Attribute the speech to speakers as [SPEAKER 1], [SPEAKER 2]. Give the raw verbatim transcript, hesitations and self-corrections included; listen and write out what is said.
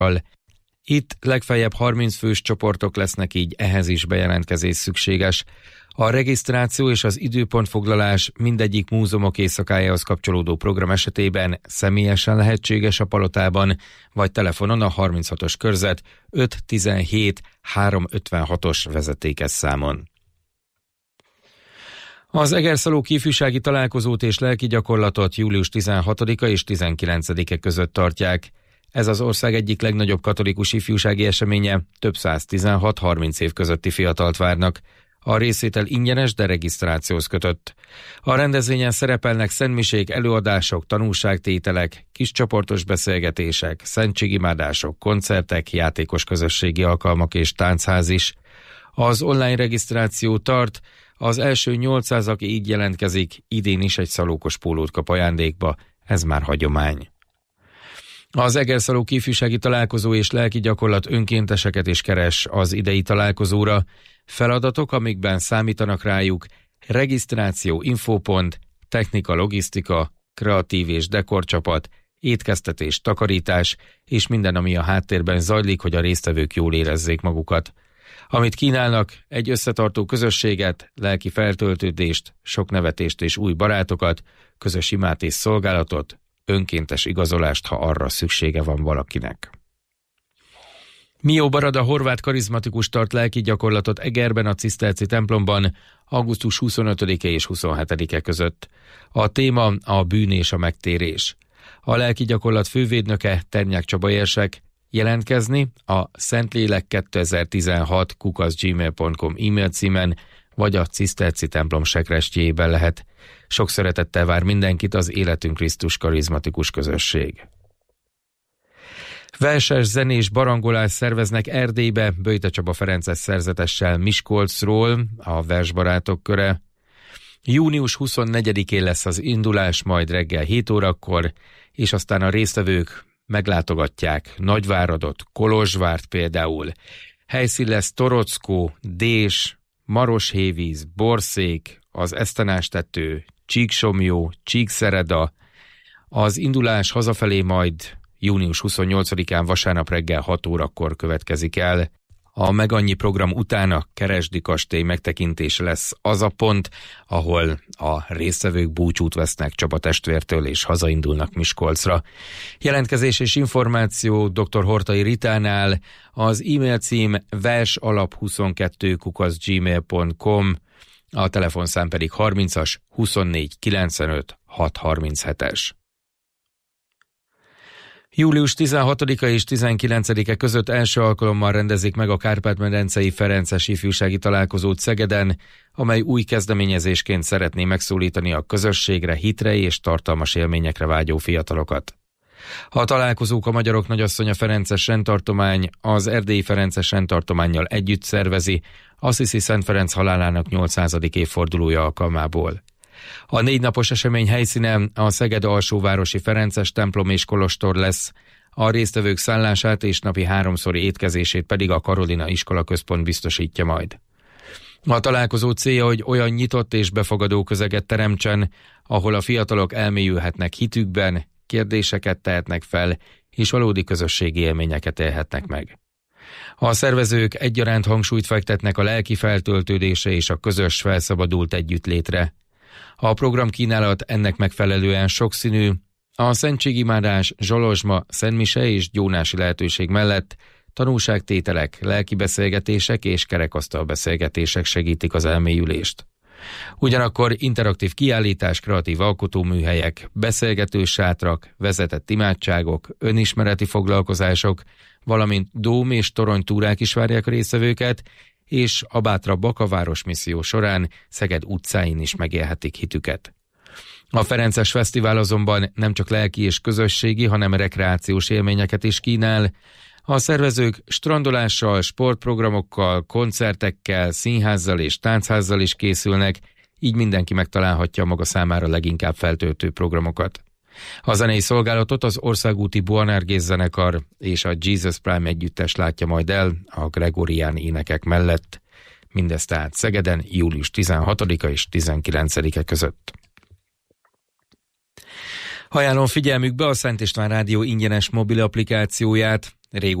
[SPEAKER 1] Itt legfeljebb harminc fős csoportok lesznek, így ehhez is bejelentkezés szükséges. A regisztráció és az időpontfoglalás mindegyik múzeumok éjszakájához kapcsolódó program esetében személyesen lehetséges a Palotában, vagy telefonon a harminchatos körzet öt tizenhét háromszázötvenhatos vezetékes számon. Az Egerszalók ifjúsági találkozót és lelki gyakorlatot július tizenhatodika és tizenkilencedike között tartják. Ez az ország egyik legnagyobb katolikus ifjúsági eseménye, több száz tizenhat-harminc év közötti fiatalt várnak. A részvétel ingyenes, de regisztrációhoz kötött. A rendezvényen szerepelnek szentmisék, előadások, tanúságtételek, kiscsoportos beszélgetések, szentségimádások, koncertek, játékos közösségi alkalmak és táncház is. Az online regisztráció tart, az első nyolcszáz, aki így jelentkezik, idén is egy szalókos pólót kap ajándékba, ez már hagyomány. Az Egerszalók ifjúsági találkozó és lelki gyakorlat önkénteseket is keres az idei találkozóra. Feladatok, amikben számítanak rájuk: regisztráció, infópont, technika, logisztika, kreatív és dekorcsapat, étkeztetés, takarítás és minden, ami a háttérben zajlik, hogy a résztvevők jól érezzék magukat. Amit kínálnak, egy összetartó közösséget, lelki feltöltődést, sok nevetést és új barátokat, közös imát és szolgálatot, önkéntes igazolást, ha arra szüksége van valakinek. Mió Barada horvát karizmatikus tart lelki gyakorlatot Egerben, a Ciszterci templomban augusztus huszonötödike és huszonhetedike között. A téma a bűn és a megtérés. A lelki gyakorlat fővédnöke Ternyák Csaba érsek. Jelentkezni a szentlélek kétezer-tizenhat kukac gmail pont com e-mail címen, vagy a Ciszterci templom sekrestjében lehet. Sok szeretettel vár mindenkit az Életünk Krisztus karizmatikus közösség. Verses, zenés barangolás szerveznek Erdélybe Böjte Csaba Ferences szerzetessel Miskolcról, a versbarátok köre. június huszonnegyedikén lesz az indulás, majd reggel hét órakor, és aztán a résztvevők meglátogatják Nagyváradot, Kolozsvárt például. Helyszín lesz Torockó, Dés, Maroshévíz, Borszék, az Esztenástető, Csíksomlyó, Csíkszereda. Az indulás hazafelé majd június huszonnyolcadikán vasárnap reggel hat órakor következik el. A Megannyi program után a Keresdi kastély megtekintése lesz az a pont, ahol a résztvevők búcsút vesznek Csaba testvértől és hazaindulnak Miskolcra. Jelentkezés és információ dr. Hortai Ritánál, az e-mail cím versalap huszonkettő kukac gmail pont com, a telefonszám pedig harmincas huszonnégy kilencvenöt hat harminchetes. július tizenhatodika és tizenkilencedike között első alkalommal rendezik meg a Kárpát-medencei Ferences ifjúsági találkozót Szegeden, amely új kezdeményezésként szeretné megszólítani a közösségre, hitre és tartalmas élményekre vágyó fiatalokat. A találkozók a Magyarok Nagyasszonya Ferences rendtartomány az Erdélyi Ferences rendtartománnyal együtt szervezi, Assisi Szent Ferenc halálának nyolcszázadik évfordulója alkalmából. A négy napos esemény helyszíne a Szeged alsóvárosi Ferences templom és kolostor lesz, a résztvevők szállását és napi háromszori étkezését pedig a Karolina Iskola Központ biztosítja majd. A találkozó célja, hogy olyan nyitott és befogadó közeget teremtsen, ahol a fiatalok elmélyülhetnek hitükben, kérdéseket tehetnek fel, és valódi közösségi élményeket élhetnek meg. A szervezők egyaránt hangsúlyt fektetnek a lelki feltöltődésre és a közös felszabadult együttlétre. A programkínálat ennek megfelelően sokszínű, a szentségimádás, zsolozsma, szentmise és gyónási lehetőség mellett tanúságtételek, lelki beszélgetések és kerekasztal beszélgetések segítik az elmélyülést. Ugyanakkor interaktív kiállítás, kreatív alkotóműhelyek, beszélgetős sátrak, vezetett imádságok, önismereti foglalkozások, valamint dóm- és toronytúrák is várják a résztvevőket, és a bátrabbak a városmisszió során Szeged utcáin is megélhetik hitüket. A Ferences Fesztivál azonban nem csak lelki és közösségi, hanem rekreációs élményeket is kínál. A szervezők strandolással, sportprogramokkal, koncertekkel, színházzal és táncházzal is készülnek, így mindenki megtalálhatja maga számára leginkább feltöltő programokat. A zenei szolgálatot az országúti Boanerges zenekar és a Jesus Prime együttes látja majd el a gregorián énekek mellett. Mindez tehát Szegeden július tizenhatodika és tizenkilencedike között. Ajánlom figyelmükbe a Szent István Rádió ingyenes mobil applikációját. Régóta